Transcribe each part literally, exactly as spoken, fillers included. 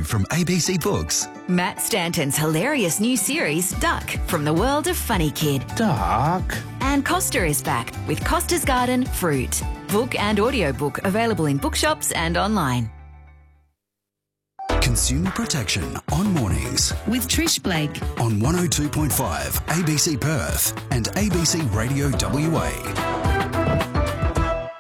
from A B C Books. Matt Stanton's hilarious new series, Duck, from the world of Funny Kid. Duck. And Costa is back with Costa's Garden Fruit. Book and audiobook available in bookshops and online. Consumer protection on mornings with Trish Blake on one oh two point five A B C Perth and A B C Radio W A.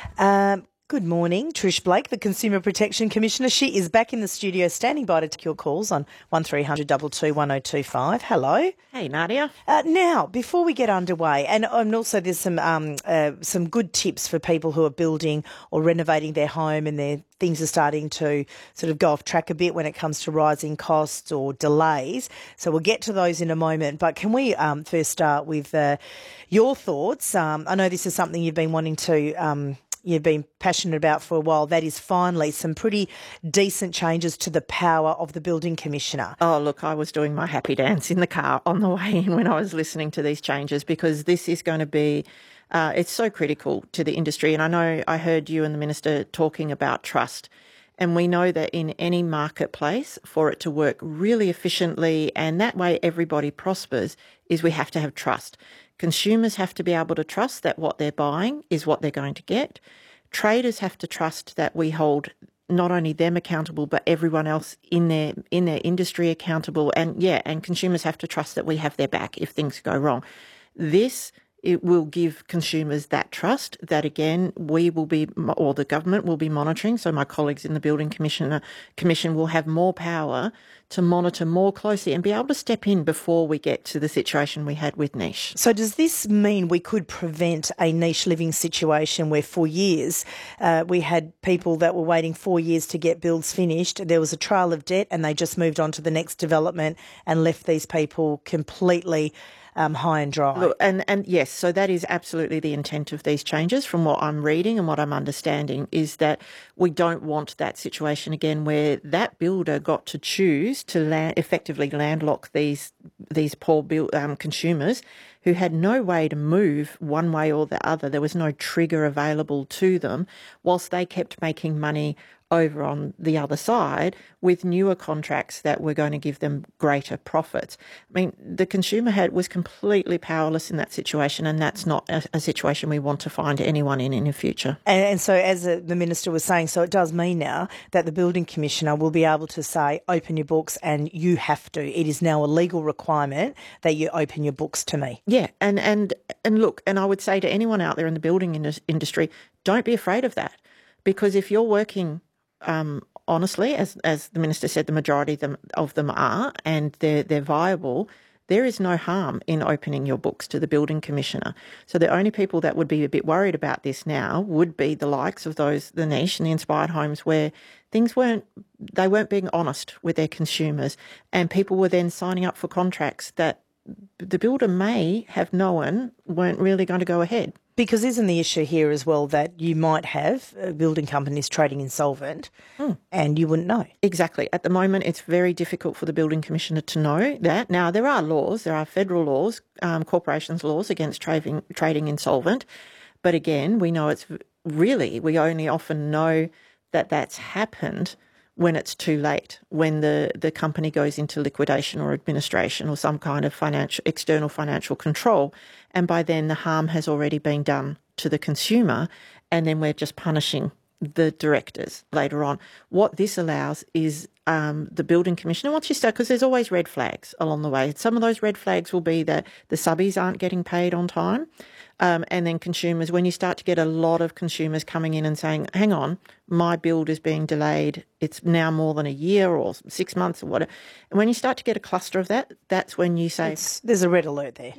Um, good morning, Trish Blake, the Consumer Protection Commissioner. She is back in the studio, standing by to take your calls on one three hundred two two one oh two five. Hello. Hey, Nadia. Uh, now, before we get underway, and, and also there's some um, uh, some good tips for people who are building or renovating their home and their things are starting to sort of go off track a bit when it comes to rising costs or delays. So we'll get to those in a moment. But can we um, first start with uh, your thoughts? Um, I know this is something you've been wanting to um, you've been passionate about for a while. That is finally some pretty decent changes to the power of the Building Commissioner. Oh, look, I was doing my happy dance in the car on the way in when I was listening to these changes, because this is going to be, uh, it's so critical to the industry. And I know I heard you and the Minister talking about trust. And we know that in any marketplace, for it to work really efficiently and that way everybody prospers, is we have to have trust. Consumers have to be able to trust that what they're buying is what they're going to get. Traders have to trust that we hold not only them accountable, but everyone else in their in their industry accountable. And yeah, and consumers have to trust that we have their back if things go wrong. This It will give consumers that trust that, again, we will be, or the government will be monitoring. So my colleagues in the Building Commissioner Commission will have more power to monitor more closely and be able to step in before we get to the situation we had with Niche. So does this mean we could prevent a niche living situation where for years uh, we had people that were waiting four years to get builds finished? There was a trail of debt and they just moved on to the next development and left these people completely Um, high and dry. Look, and, and yes, so that is absolutely the intent of these changes from what I'm reading and what I'm understanding, is that we don't want that situation again where that builder got to choose to land, effectively landlock these these poor build, um, consumers who had no way to move one way or the other. There was no trigger available to them, whilst they kept making money over on the other side with newer contracts that were going to give them greater profits. I mean, the consumer had was completely powerless in that situation, and that's not a, a situation we want to find anyone in in the future. And, and so, as a, the Minister was saying, so it does mean now that the Building Commissioner will be able to say, open your books, and you have to. It is now a legal requirement that you open your books to me. Yeah, and, and, and look, and I would say to anyone out there in the building indus- industry, don't be afraid of that, because if you're working Um, honestly, as as the Minister said, the majority of them, of them are, and they're, they're viable, there is no harm in opening your books to the Building Commissioner. So the only people that would be a bit worried about this now would be the likes of those, the Niche and the Inspired Homes, where things weren't, they weren't being honest with their consumers, and people were then signing up for contracts that the builder may have known weren't really going to go ahead. Because isn't the issue here as well that you might have uh, building companies trading insolvent mm. and you wouldn't know? Exactly. At the moment, it's very difficult for the Building Commissioner to know that. Now, there are laws, there are federal laws, um, corporations laws against trading, trading insolvent. But again, we know it's really, we only often know that that's happened when it's too late, when the, the company goes into liquidation or administration or some kind of financial external financial control. And by then the harm has already been done to the consumer, and then we're just punishing the directors later on. What this allows is um, the Building Commissioner, once you start, because there's always red flags along the way. Some of those red flags will be that the subbies aren't getting paid on time. Um, and then consumers, when you start to get a lot of consumers coming in and saying, hang on, my build is being delayed, it's now more than a year or six months or whatever. And when you start to get a cluster of that, that's when you say... It's, there's a red alert there.